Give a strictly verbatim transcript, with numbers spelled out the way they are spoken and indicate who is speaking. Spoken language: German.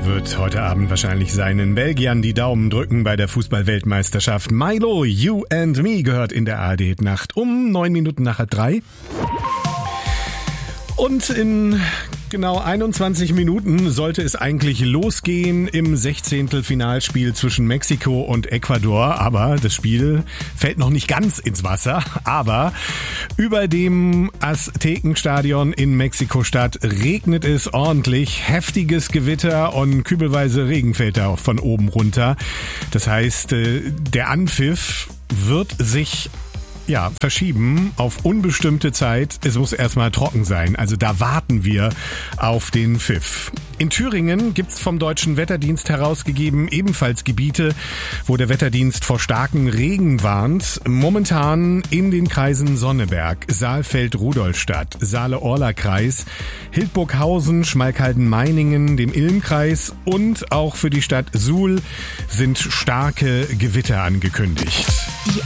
Speaker 1: wird heute Abend wahrscheinlich seinen Belgiern die Daumen drücken bei der Fußball-Weltmeisterschaft. Milo, You and Me gehört in der A R D-Nacht um neun Minuten nach halb drei. Und in genau einundzwanzig Minuten sollte es eigentlich losgehen im Sechzehntelfinalspiel zwischen Mexiko und Ecuador. Aber das Spiel fällt noch nicht ganz ins Wasser. Aber über dem Aztekenstadion in Mexiko-Stadt regnet es ordentlich. Heftiges Gewitter und kübelweise Regen fällt da von oben runter. Das heißt, der Anpfiff wird sich Ja, verschieben auf unbestimmte Zeit. Es muss erstmal trocken sein. Also da warten wir auf den Pfiff. In Thüringen gibt's vom Deutschen Wetterdienst herausgegeben ebenfalls Gebiete, wo der Wetterdienst vor starken Regen warnt. Momentan in den Kreisen Sonneberg, Saalfeld-Rudolstadt, Saale-Orla-Kreis, Hildburghausen, Schmalkalden-Meiningen, dem Ilm-Kreis und auch für die Stadt Suhl sind starke Gewitter angekündigt.
Speaker 2: Die